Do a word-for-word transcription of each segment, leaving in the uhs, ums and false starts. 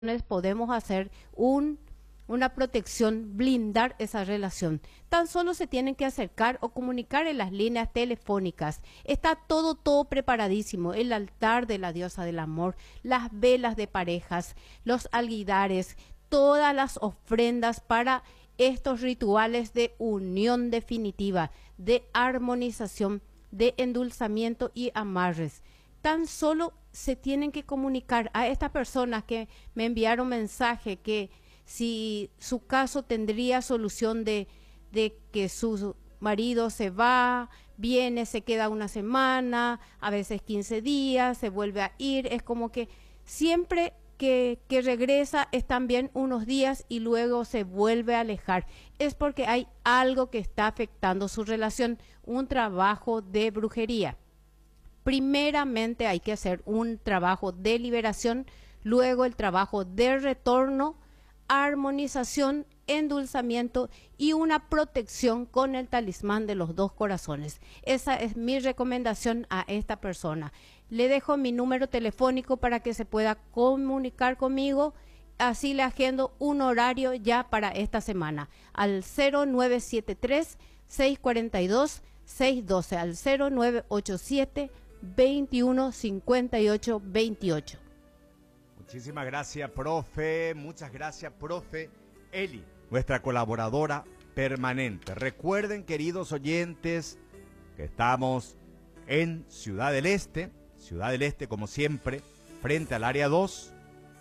podemos hacer un, una protección, blindar esa relación. Tan solo se tienen que acercar o comunicar en las líneas telefónicas. Está todo, todo preparadísimo. El altar de la diosa del amor, las velas de parejas, los alguidares, todas las ofrendas para estos rituales de unión definitiva, de armonización, de endulzamiento y amarres. Tan solo se tienen que comunicar a estas personas que me enviaron mensaje que si su caso tendría solución de, de que su marido se va, viene, se queda una semana, a veces quince días, se vuelve a ir, es como que siempre que, que regresa es también unos días y luego se vuelve a alejar. Es porque hay algo que está afectando su relación, un trabajo de brujería. Primeramente hay que hacer un trabajo de liberación, luego el trabajo de retorno, armonización, endulzamiento y una protección con el talismán de los dos corazones. Esa es mi recomendación a esta persona. Le dejo mi número telefónico para que se pueda comunicar conmigo. Así le agendo un horario ya para esta semana al cero nueve siete tres, seis cuatro dos, seis uno dos, al cero nueve ocho siete, veintiuno cincuenta y ocho veintiocho. Muchísimas gracias, profe. Muchas gracias, profe Eli, nuestra colaboradora permanente. Recuerden, queridos oyentes, que estamos en Ciudad del Este. Ciudad del Este, como siempre, frente al área dos,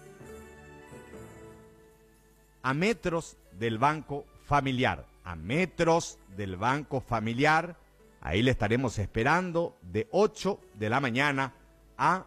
a metros del Banco Familiar. A metros del Banco Familiar. Ahí le estaremos esperando de ocho de la mañana a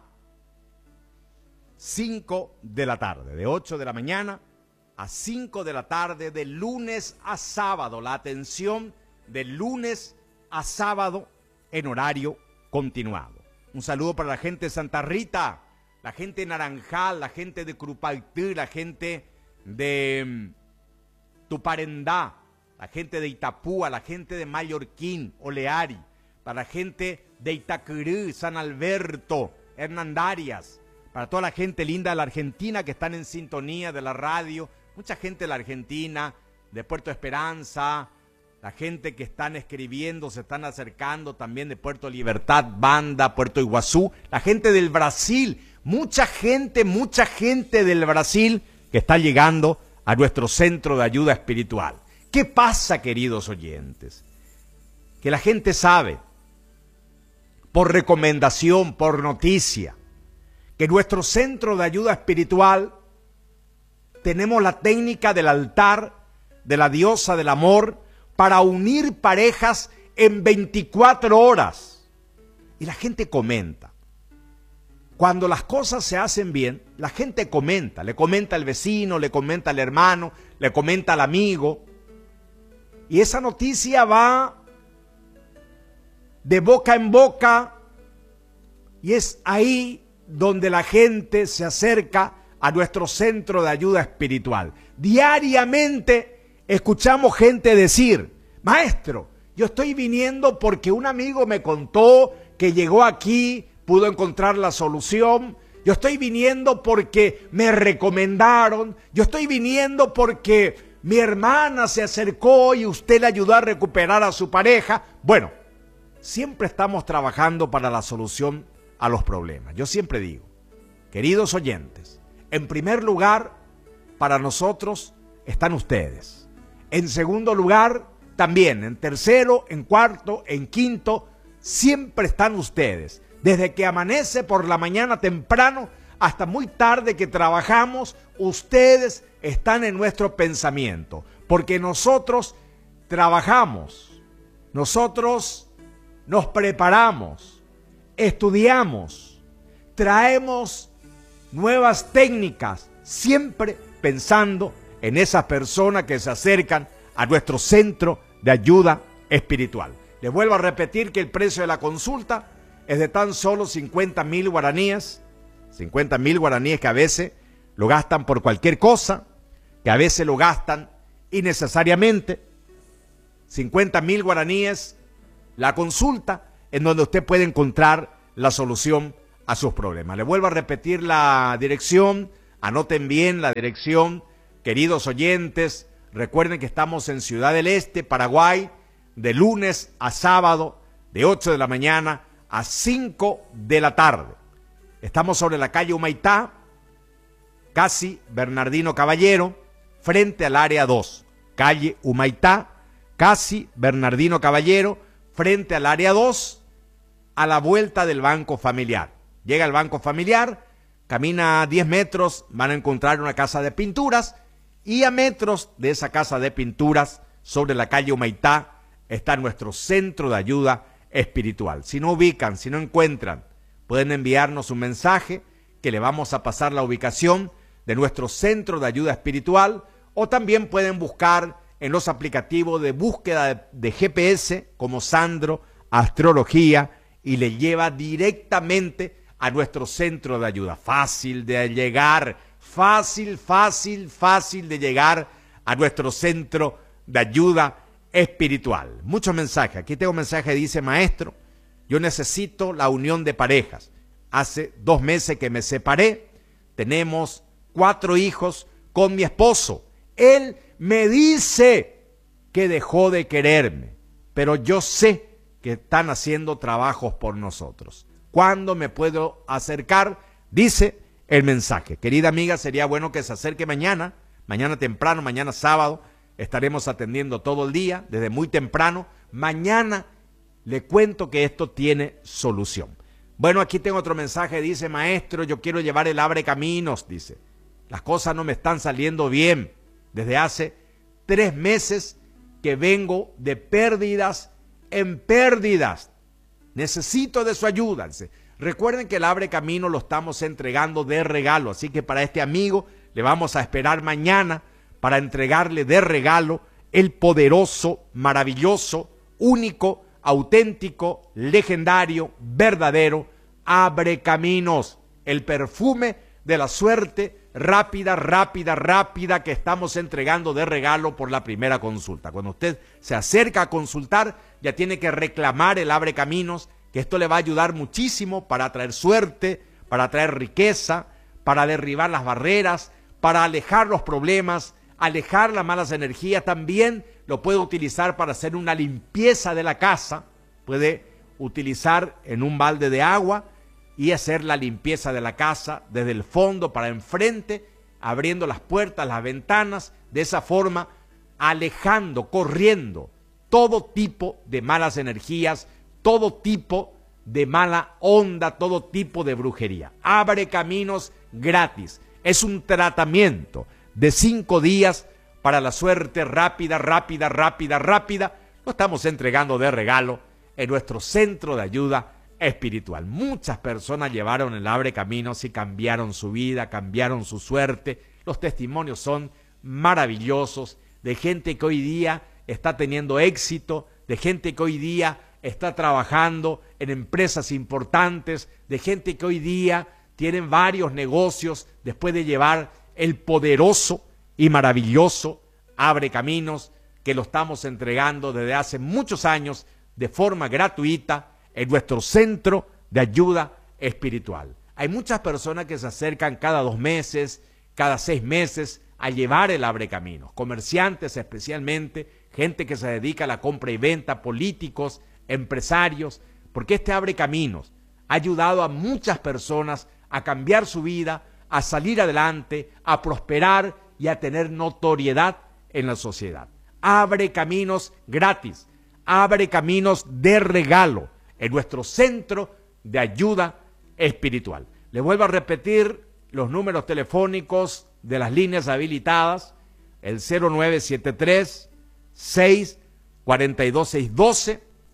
cinco de la tarde. De ocho de la mañana a cinco de la tarde, de lunes a sábado. La atención de lunes a sábado en horario continuado. Un saludo para la gente de Santa Rita, la gente de Naranjal, la gente de Crupaltí, la gente de Tuparendá, la gente de Itapúa, la gente de Mallorquín, Oleari, para la gente de Itacurú, San Alberto, Hernandarias, para toda la gente linda de la Argentina que están en sintonía de la radio, mucha gente de la Argentina, de Puerto Esperanza, la gente que están escribiendo, se están acercando también de Puerto Libertad, Banda, Puerto Iguazú, la gente del Brasil, mucha gente, mucha gente del Brasil que está llegando a nuestro centro de ayuda espiritual. ¿Qué pasa, queridos oyentes? Que la gente sabe, por recomendación, por noticia, que nuestro centro de ayuda espiritual tenemos la técnica del altar de la diosa del amor para unir parejas en veinticuatro horas. Y la gente comenta. Cuando las cosas se hacen bien, la gente comenta. Le comenta al vecino, le comenta al hermano, le comenta al amigo. Y esa noticia va de boca en boca y es ahí donde la gente se acerca a nuestro centro de ayuda espiritual. Diariamente escuchamos gente decir, maestro, yo estoy viniendo porque un amigo me contó que llegó aquí, pudo encontrar la solución. Yo estoy viniendo porque me recomendaron. Yo estoy viniendo porque mi hermana se acercó y usted le ayudó a recuperar a su pareja. Bueno, siempre estamos trabajando para la solución a los problemas. Yo siempre digo, queridos oyentes, en primer lugar, para nosotros están ustedes. En segundo lugar, también. En tercero, en cuarto, en quinto, siempre están ustedes. Desde que amanece por la mañana temprano hasta muy tarde que trabajamos, ustedes están en nuestro pensamiento. Porque nosotros trabajamos, nosotros nos preparamos, estudiamos, traemos nuevas técnicas, siempre pensando en esas personas que se acercan a nuestro centro de ayuda espiritual. Les vuelvo a repetir que el precio de la consulta es de tan solo cincuenta mil guaraníes, cincuenta mil guaraníes que a veces lo gastan por cualquier cosa, que a veces lo gastan innecesariamente. cincuenta mil guaraníes la consulta, en donde usted puede encontrar la solución a sus problemas. Le vuelvo a repetir la dirección: Anoten bien la dirección, queridos oyentes. Recuerden que estamos en Ciudad del Este, Paraguay, de lunes a sábado, de ocho de la mañana a cinco de la tarde. Estamos sobre la calle Humaitá, casi Bernardino Caballero, frente al área dos. Calle Humaitá, casi Bernardino Caballero, frente al área dos, a la vuelta del Banco Familiar. Llega al Banco Familiar, camina diez metros, van a encontrar una casa de pinturas, y a metros de esa casa de pinturas, sobre la calle Humaitá, está nuestro centro de ayuda espiritual. Si no ubican, si no encuentran, pueden enviarnos un mensaje que le vamos a pasar la ubicación de nuestro centro de ayuda espiritual, o también pueden buscar en los aplicativos de búsqueda de, de G P S como Sandro Astrología, y le lleva directamente a nuestro centro de ayuda. Fácil de llegar, fácil, fácil, fácil de llegar a nuestro centro de ayuda espiritual. Muchos mensajes. Aquí tengo un mensaje que dice: maestro, yo necesito la unión de parejas. Hace dos meses que me separé, tenemos cuatro hijos con mi esposo. Él me dice que dejó de quererme, pero yo sé que están haciendo trabajos por nosotros. ¿Cuándo me puedo acercar? Dice el mensaje. Querida amiga, sería bueno que se acerque mañana, mañana temprano, mañana sábado. Estaremos atendiendo todo el día, desde muy temprano. Mañana le cuento que esto tiene solución. Bueno, aquí tengo otro mensaje, dice: maestro, yo quiero llevar el Abre Caminos, dice. Las cosas no me están saliendo bien. Desde hace tres meses que vengo de pérdidas en pérdidas. Necesito de su ayuda. Dice. Recuerden que el Abre Camino lo estamos entregando de regalo, así que para este amigo le vamos a esperar mañana para entregarle de regalo el poderoso, maravilloso, único, auténtico, legendario, verdadero Abre Caminos, el perfume de la suerte rápida, rápida, rápida que estamos entregando de regalo por la primera consulta. Cuando usted se acerca a consultar, ya tiene que reclamar el Abre Caminos, que esto le va a ayudar muchísimo para traer suerte, para traer riqueza, para derribar las barreras, para alejar los problemas, alejar las malas energías. También lo puede utilizar para hacer una limpieza de la casa. Puede utilizar en un balde de agua y hacer la limpieza de la casa desde el fondo para enfrente, abriendo las puertas, las ventanas, de esa forma alejando, corriendo todo tipo de malas energías, todo tipo de mala onda, todo tipo de brujería. Abre Caminos gratis. Es un tratamiento de cinco días para la suerte rápida, rápida, rápida, rápida. Lo estamos entregando de regalo en nuestro centro de ayuda espiritual. Muchas personas llevaron el Abre Caminos y cambiaron su vida, cambiaron su suerte. Los testimonios son maravillosos de gente que hoy día está teniendo éxito, de gente que hoy día está trabajando en empresas importantes, de gente que hoy día tienen varios negocios después de llevar el poderoso y maravilloso Abre Caminos, que lo estamos entregando desde hace muchos años de forma gratuita en nuestro centro de ayuda espiritual. Hay muchas personas que se acercan cada dos meses, cada seis meses a llevar el Abre Caminos, comerciantes especialmente, gente que se dedica a la compra y venta, políticos, empresarios, porque este Abre Caminos ha ayudado a muchas personas a cambiar su vida, a salir adelante, a prosperar y a tener notoriedad en la sociedad. Abre Caminos gratis, Abre Caminos de regalo en nuestro centro de ayuda espiritual. Les vuelvo a repetir los números telefónicos de las líneas habilitadas: el cero nueve siete tres, seis cuatro dos, seis uno dos,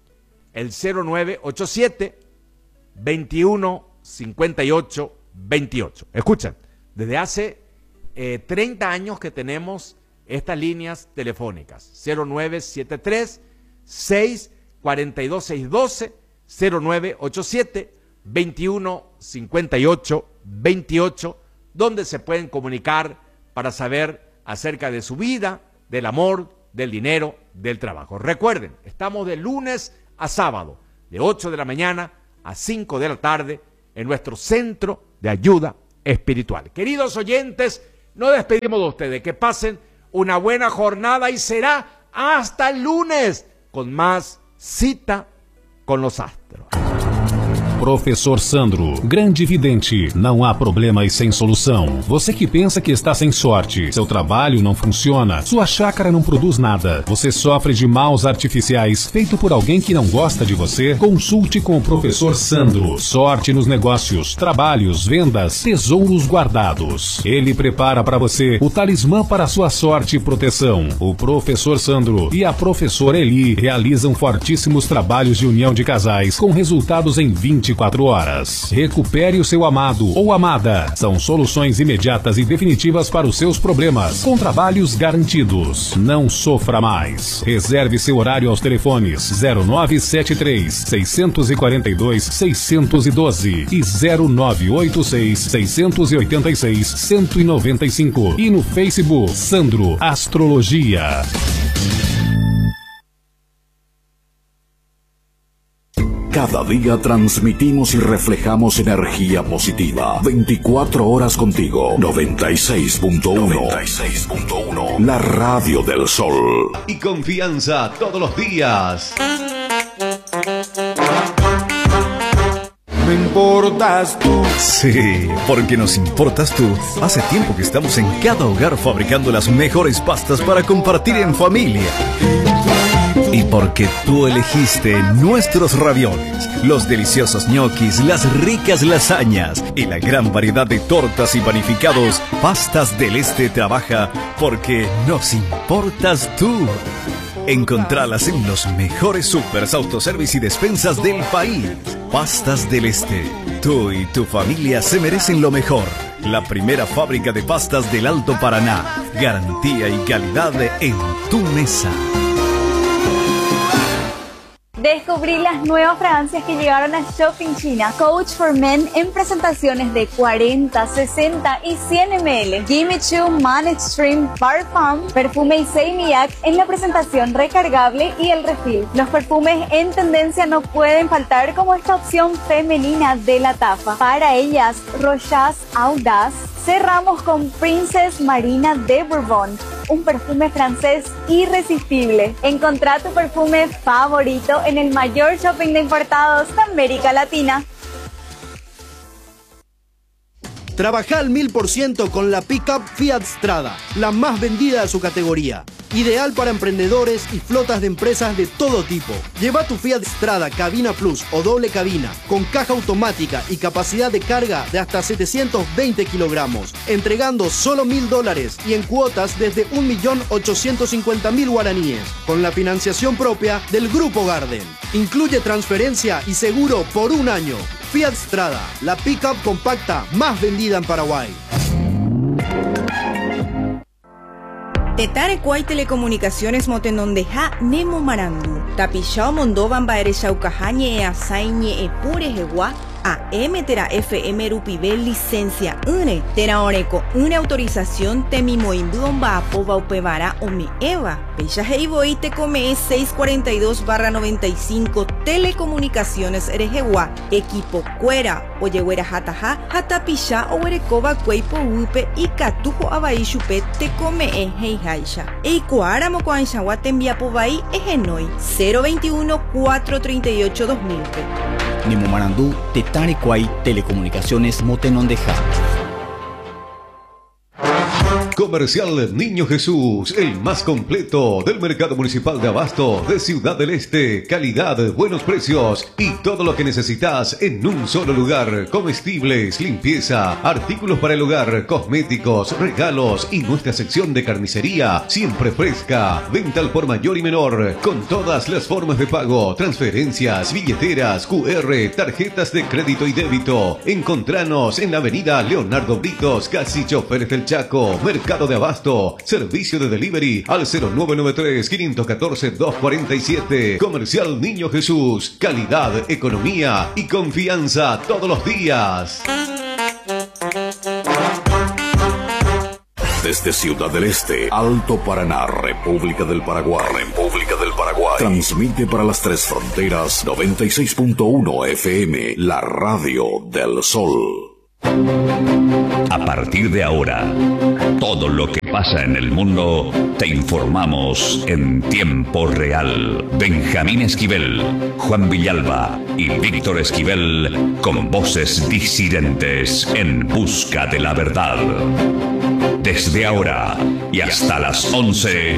el cero nueve ocho siete, veintiuno cincuenta y ocho veintiocho. Escuchen, desde hace eh, treinta años que tenemos estas líneas telefónicas: cero nueve siete tres, seis cuatro dos, seis uno dos, cero nueve ocho siete, veintiuno cincuenta y ocho veintiocho, donde se pueden comunicar para saber acerca de su vida, del amor, del dinero, del trabajo. Recuerden, estamos de lunes a sábado, de ocho de la mañana a cinco de la tarde, en nuestro centro de ayuda espiritual. Queridos oyentes, nos despedimos de ustedes. Que pasen una buena jornada y será hasta el lunes con más Cita com os Astros. Professor Sandro, grande vidente, não há problemas sem solução. Você que pensa que está sem sorte, seu trabalho não funciona, sua chácara não produz nada, você sofre de maus artificiais feito por alguém que não gosta de você, consulte com o Professor Sandro. Sorte nos negócios, trabalhos, vendas, tesouros guardados. Ele prepara para você o talismã para sua sorte e proteção. O Professor Sandro e a Professora Eli realizam fortíssimos trabalhos de união de casais com resultados em vinte e quatro horas. Recupere o seu amado ou amada. São soluções imediatas e definitivas para os seus problemas, com trabalhos garantidos. Não sofra mais. Reserve seu horário aos telefones zero nove sete três, seis quatro dois, seis um dois e zero nove oito seis, seis oito seis, um um nove cinco e no Facebook Sandro Astrologia. Cada día transmitimos y reflejamos energía positiva. veinticuatro horas contigo. noventa y seis punto uno. noventa y seis punto uno. La radio del sol. Y confianza todos los días. Me importas tú. Sí, porque nos importas tú. Hace tiempo que estamos en cada hogar fabricando las mejores pastas para compartir en familia. Y porque tú elegiste nuestros ravioles, los deliciosos ñoquis, las ricas lasañas y la gran variedad de tortas y panificados, Pastas del Este trabaja porque nos importas tú. Encontralas en los mejores supers, autoservice y despensas del país. Pastas del Este. Tú y tu familia se merecen lo mejor. La primera fábrica de pastas del Alto Paraná. Garantía y calidad en tu mesa. Descubrí las nuevas fragancias que llegaron a Shopping China. Coach for Men en presentaciones de cuarenta, sesenta y cien mililitros. Gimme Choo Man Extreme Parfum, perfume Issey Miyake en la presentación recargable y el refil. Los perfumes en tendencia no pueden faltar como esta opción femenina de la tapa. Para ellas, Rochas Audace. Cerramos con Princess Marina de Bourbon, un perfume francés irresistible. Encontrá tu perfume favorito en el mayor shopping de importados de América Latina. Trabaja al mil por ciento con la pickup Fiat Strada, la más vendida de su categoría. Ideal para emprendedores y flotas de empresas de todo tipo. Lleva tu Fiat Strada Cabina Plus o doble cabina, con caja automática y capacidad de carga de hasta setecientos veinte kilogramos, entregando solo mil dólares y en cuotas desde un millón ochocientos cincuenta mil guaraníes, con la financiación propia del Grupo Garden. Incluye transferencia y seguro por un año. Fiat Strada, la pickup compacta más vendida en Paraguay. Tetare Kuai Telecomunicaciones Motenondeja Nemo Marandu. Tapishao Mondovan Baere Shaukahañe e Asaiñe e Pure Hewa. A M Tera F M Rupibel licencia une Tera Oreco une autorización Temimoimbuon Baapo Upevara Ome Eva Pecha Heiboi Te Come seiscientos cuarenta y dos barra noventa y cinco Telecomunicaciones Erejewa Equipo Cuera Oyehuera Hataha Hatapisha Owerekoba Kueipo Upe y Katujo Abaishupe Te Come e Heihaisha Eikuara Mokoanshawa Tembiapobai Egenoi cero veintiuno, cuatrocientos treinta y ocho, dos mil. Nemo Marandú, Tetare Kuai Telecomunicaciones Motenondeja. Comercial Niño Jesús, el más completo del mercado municipal de abasto de Ciudad del Este. Calidad, buenos precios y todo lo que necesitas en un solo lugar. Comestibles, limpieza, artículos para el hogar, cosméticos, regalos y nuestra sección de carnicería siempre fresca. Venta al por mayor y menor con todas las formas de pago, transferencias, billeteras, Q R, tarjetas de crédito y débito. Encontranos en la avenida Leonardo Britos, casi Choferes del Chaco. Mercado de Abasto, servicio de delivery al cero nueve nueve tres, cinco uno cuatro, dos cuatro siete. Comercial Niño Jesús, calidad, economía y confianza todos los días. Desde Ciudad del Este, Alto Paraná, República del Paraguay, República del Paraguay, transmite para las tres fronteras noventa y seis punto uno F M, la radio del sol. A partir de ahora, todo lo que pasa en el mundo te informamos en tiempo real. Benjamín Esquivel, Juan Villalba y Víctor Esquivel con voces disidentes en busca de la verdad. Desde ahora y hasta las once,